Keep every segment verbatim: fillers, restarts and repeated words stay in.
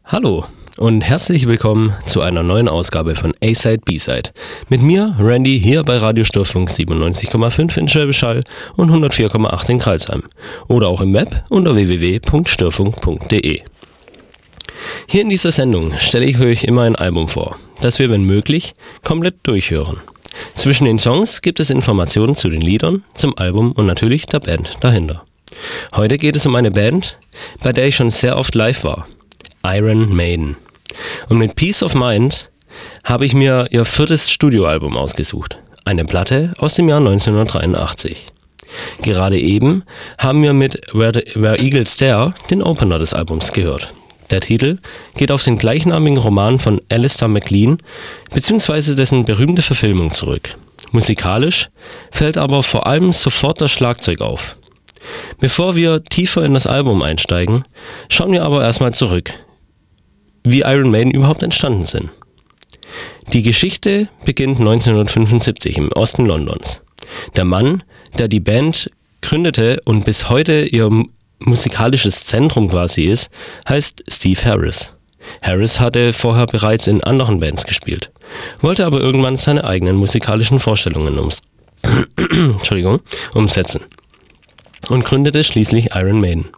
Hallo und herzlich willkommen zu einer neuen Ausgabe von A-Side B-Side. Mit mir, Randy, hier bei Radio Störfunk siebenundneunzig Komma fünf in Schwäbisch Hall und hundertvier Komma acht in Crailsheim. Oder auch im Web unter w w w punkt störfunk punkt d e. Hier in dieser Sendung stelle ich euch immer ein Album vor, das wir, wenn möglich, komplett durchhören. Zwischen den Songs gibt es Informationen zu den Liedern, zum Album und natürlich der Band dahinter. Heute geht es um eine Band, bei der ich schon sehr oft live war. Iron Maiden. Und mit Peace of Mind habe ich mir ihr viertes Studioalbum ausgesucht. Eine Platte aus dem Jahr neunzehnhundertdreiundachtzig. Gerade eben haben wir mit Where, the, Where Eagles Dare den Opener des Albums gehört. Der Titel geht auf den gleichnamigen Roman von Alistair MacLean bzw. dessen berühmte Verfilmung zurück. Musikalisch fällt aber vor allem sofort das Schlagzeug auf. Bevor wir tiefer in das Album einsteigen, schauen wir aber erstmal zurück, wie Iron Maiden überhaupt entstanden sind. Die Geschichte beginnt neunzehnhundertfünfundsiebzig im Osten Londons. Der Mann, der die Band gründete und bis heute ihr musikalisches Zentrum quasi ist, heißt Steve Harris. Harris hatte vorher bereits in anderen Bands gespielt, wollte aber irgendwann seine eigenen musikalischen Vorstellungen ums Entschuldigung, umsetzen und gründete schließlich Iron Maiden.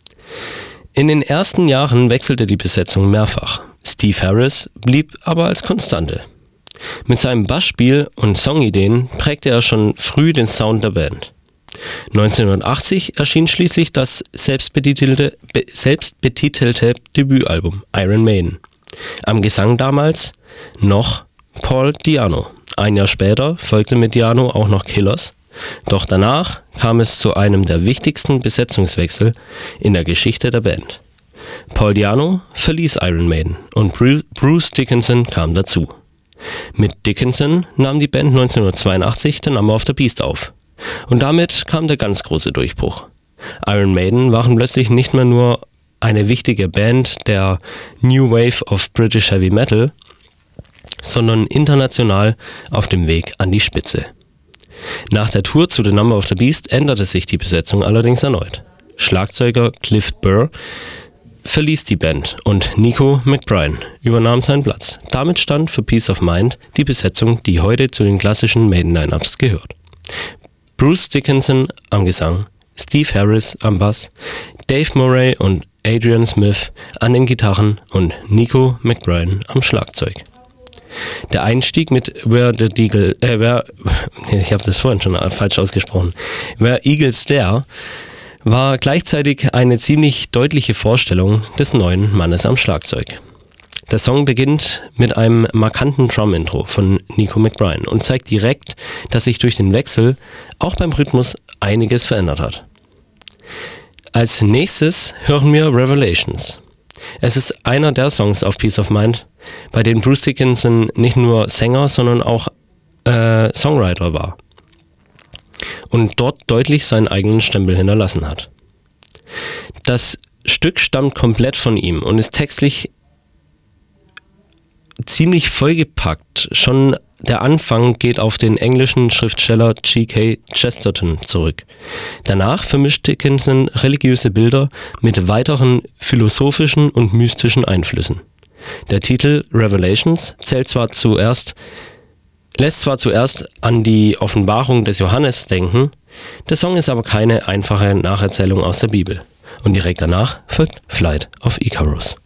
In den ersten Jahren wechselte die Besetzung mehrfach. Steve Harris blieb aber als Konstante. Mit seinem Bassspiel und Songideen prägte er schon früh den Sound der Band. neunzehnhundertachtzig erschien schließlich das selbstbetitelte, be, selbstbetitelte Debütalbum Iron Maiden. Am Gesang damals noch Paul Di'Anno. Ein Jahr später folgte mit Di'Anno auch noch Killers. Doch danach kam es zu einem der wichtigsten Besetzungswechsel in der Geschichte der Band. Paul Di'Anno verließ Iron Maiden und Bruce Dickinson kam dazu. Mit Dickinson nahm die Band neunzehnhundertzweiundachtzig den Number of the Beast auf. Und damit kam der ganz große Durchbruch. Iron Maiden waren plötzlich nicht mehr nur eine wichtige Band der New Wave of British Heavy Metal, sondern international auf dem Weg an die Spitze. Nach der Tour zu The Number of the Beast änderte sich die Besetzung allerdings erneut. Schlagzeuger Cliff Burr verließ die Band und Nico McBride übernahm seinen Platz. Damit stand für Peace of Mind die Besetzung, die heute zu den klassischen Maiden-Line-Ups gehört. Bruce Dickinson am Gesang, Steve Harris am Bass, Dave Murray und Adrian Smith an den Gitarren und Nico McBride am Schlagzeug. Der Einstieg mit Where the Eagle, äh, where, ich habe das vorhin schon falsch ausgesprochen, Where Eagles Dare war gleichzeitig eine ziemlich deutliche Vorstellung des neuen Mannes am Schlagzeug. Der Song beginnt mit einem markanten Drum-Intro von Nico McBride und zeigt direkt, dass sich durch den Wechsel auch beim Rhythmus einiges verändert hat. Als nächstes hören wir Revelations. Es ist einer der Songs auf Peace of Mind, bei denen Bruce Dickinson nicht nur Sänger, sondern auch äh, Songwriter war und dort deutlich seinen eigenen Stempel hinterlassen hat. Das Stück stammt komplett von ihm und ist textlich ziemlich vollgepackt. Schon der Anfang geht auf den englischen Schriftsteller G K Chesterton zurück. Danach vermischt Dickinson religiöse Bilder mit weiteren philosophischen und mystischen Einflüssen. Der Titel Revelations zählt zwar zuerst, lässt zwar zuerst an die Offenbarung des Johannes denken, der Song ist aber keine einfache Nacherzählung aus der Bibel. Und direkt danach folgt Flight of Icarus.